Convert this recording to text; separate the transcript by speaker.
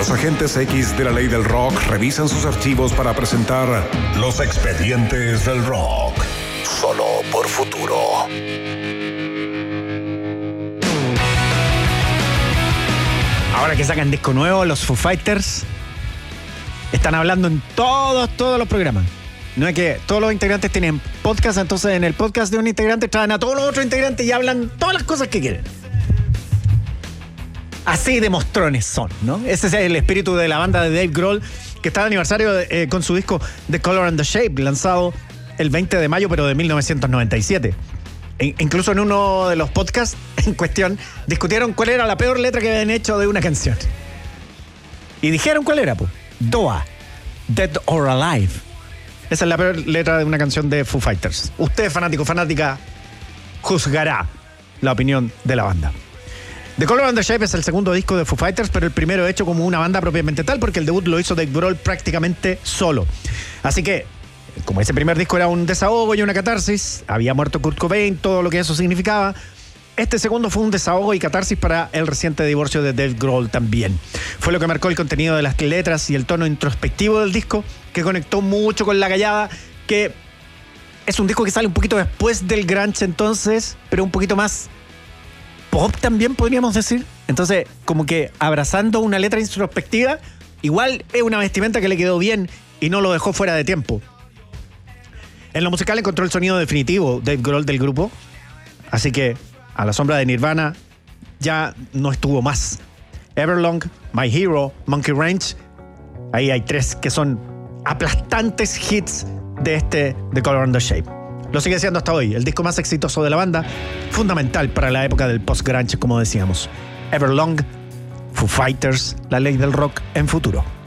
Speaker 1: Los agentes X de la ley del rock revisan sus archivos para presentar Los Expedientes del Rock. Solo por Futuro.
Speaker 2: Ahora que sacan disco nuevo, los Foo Fighters están hablando en todos los programas. No es que todos los integrantes tienen podcast, entonces en el podcast de un integrante traen a todos los otros integrantes y hablan todas las cosas que quieren. Así de mostrones son, ¿no? Ese es el espíritu de la banda de Dave Grohl, que está de aniversario con su disco The Color and the Shape, lanzado el 20 de mayo, pero de 1997. Incluso en uno de los podcasts en cuestión discutieron cuál era la peor letra que habían hecho de una canción. Y dijeron cuál era, pues. Doa, Dead or Alive. Esa es la peor letra de una canción de Foo Fighters. Usted, fanática, juzgará la opinión de la banda. The Color and the Shape es el segundo disco de Foo Fighters, pero el primero hecho como una banda propiamente tal, porque el debut lo hizo Dave Grohl prácticamente solo. Así que, como ese primer disco era un desahogo y una catarsis, había muerto Kurt Cobain, todo lo que eso significaba, este segundo fue un desahogo y catarsis para el reciente divorcio de Dave Grohl también. Fue lo que marcó el contenido de las letras y el tono introspectivo del disco, que conectó mucho con La Gallada, que es un disco que sale un poquito después del grunge entonces, pero un poquito más pop también, podríamos decir. Entonces, como que abrazando una letra introspectiva, igual es una vestimenta que le quedó bien y no lo dejó fuera de tiempo. En lo musical encontró el sonido definitivo Dave Grohl del grupo, así que a la sombra de Nirvana ya no estuvo más. Everlong, My Hero, Monkey Ranch, ahí hay tres que son aplastantes hits de este The Color and the Shape. Lo sigue siendo hasta hoy, el disco más exitoso de la banda, fundamental para la época del post-grunge, como decíamos. Everlong, Foo Fighters, la ley del rock en Futuro.